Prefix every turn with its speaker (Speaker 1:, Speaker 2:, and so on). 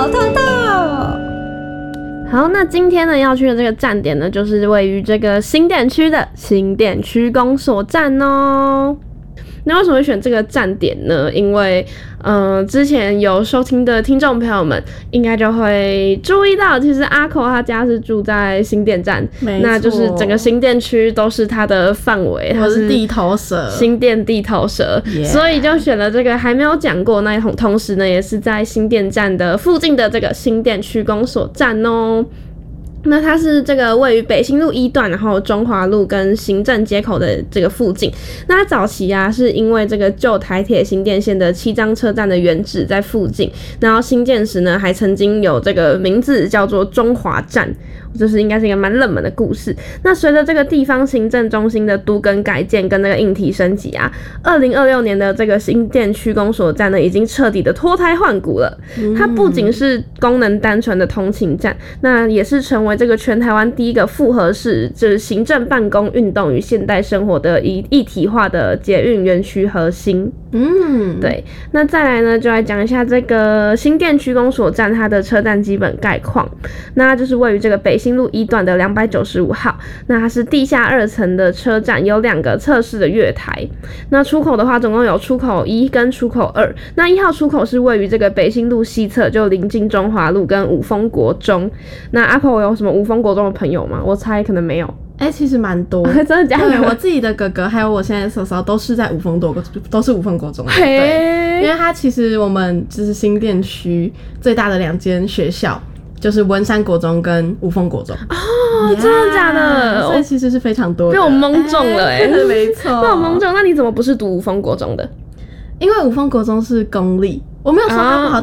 Speaker 1: 小豆豆。好，那今天呢要去的这个站点呢，就是位于这个新店区的新店区公所站哦。那为什么会选这个站点呢？因为之前有收听的听众朋友们应该就会注意到，其实阿口他家是住在新店站，那就是整个新店区都是他的范围，他是
Speaker 2: 地头蛇，
Speaker 1: 新店地头蛇，
Speaker 2: yeah.
Speaker 1: 所以就选了这个还没有讲过，那同时呢也是在新店站的附近的这个新店区公所站哦。那它是这个位于北新路1段，然后中华路跟行政街口的这个附近。那它早期啊，是因为这个旧台铁新店线的7张车站的原址在附近，然后新建时呢，还曾经有这个名字叫做中华站，这是应该是一个蛮冷门的故事。那随着这个地方行政中心的都更改建跟那个硬体升级啊，2026年的这个新店区公所站呢，已经彻底的脱胎换骨了。它不仅是功能单纯的通勤站，那也是成为这个全台湾第一个复合式，就是行政办公、运动与现代生活的一体化的捷运园区核心。对。那再来呢，就来讲一下这个新店区公所站它的车站基本概况。那就是位于这个北新路1段的295号，那它是地下2层的车站，有2个侧式的月台。那出口的话，总共有出口1跟出口2。那1号出口是位于这个北新路西侧，就临近中华路跟五峰国中。那阿口有什么五峰国中的朋友吗？我猜可能没有。
Speaker 2: 其实蛮多，
Speaker 1: 真的假的？
Speaker 2: 对，我自己的哥哥还有我现在的嫂嫂都是在五峰都是五峰国中的。对，因为它其实我们就是新店区最大的2间学校，就是文山国中跟五峰国中。
Speaker 1: 哦，真的假的？
Speaker 2: 所以其实是非常多的。
Speaker 1: 被我蒙中了
Speaker 2: 没错。
Speaker 1: 被我蒙中，那你怎么不是读五峰国中的？
Speaker 2: 因为五峰国中是公立，我没有说它不好。